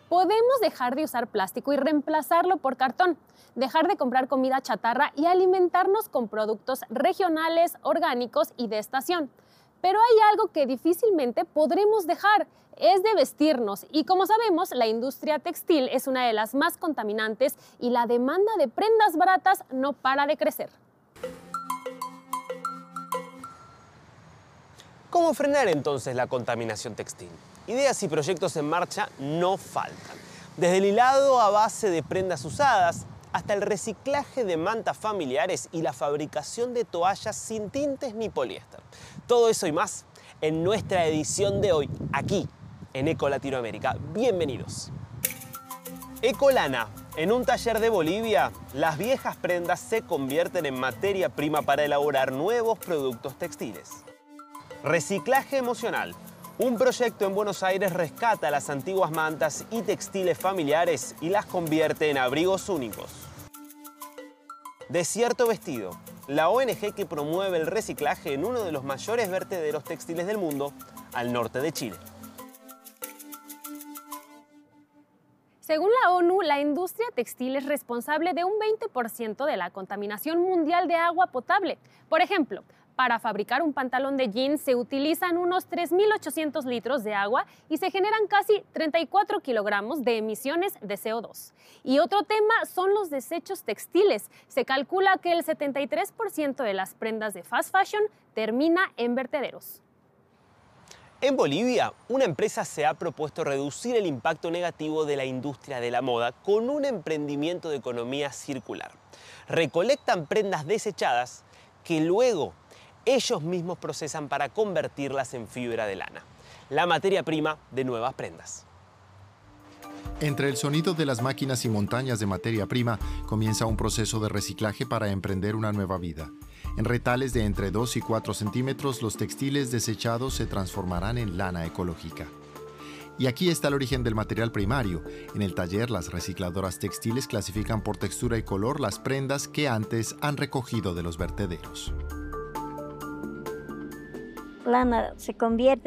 Podemos dejar de usar plástico y reemplazarlo por cartón, dejar de comprar comida chatarra y alimentarnos con productos regionales, orgánicos y de estación. Pero hay algo que difícilmente podremos dejar, es de vestirnos. Y como sabemos, la industria textil es una de las más contaminantes y la demanda de prendas baratas no para de crecer. ¿Cómo frenar entonces la contaminación textil? Ideas y proyectos en marcha no faltan. Desde el hilado a base de prendas usadas, hasta el reciclaje de mantas familiares y la fabricación de toallas sin tintes ni poliéster. Todo eso y más en nuestra edición de hoy, aquí en Eco Latinoamérica. Bienvenidos. Ecolana. En un taller de Bolivia, las viejas prendas se convierten en materia prima para elaborar nuevos productos textiles. Reciclaje emocional. Un proyecto en Buenos Aires rescata las antiguas mantas y textiles familiares y las convierte en abrigos únicos. Desierto Vestido, la ONG que promueve el reciclaje en uno de los mayores vertederos textiles del mundo, al norte de Chile. Según la ONU, la industria textil es responsable de un 20% de la contaminación mundial de agua potable. Por ejemplo, para fabricar un pantalón de jeans se utilizan unos 3.800 litros de agua y se generan casi 34 kilogramos de emisiones de CO2. Y otro tema son los desechos textiles. Se calcula que el 73% de las prendas de fast fashion termina en vertederos. En Bolivia, una empresa se ha propuesto reducir el impacto negativo de la industria de la moda con un emprendimiento de economía circular. Recolectan prendas desechadas que luego ellos mismos procesan para convertirlas en fibra de lana, la materia prima de nuevas prendas. Entre el sonido de las máquinas y montañas de materia prima, comienza un proceso de reciclaje para emprender una nueva vida. En retales de entre 2 y 4 centímetros, los textiles desechados se transformarán en lana ecológica. Y aquí está el origen del material primario. En el taller, las recicladoras textiles clasifican por textura y color las prendas que antes han recogido de los vertederos. Lana se convierte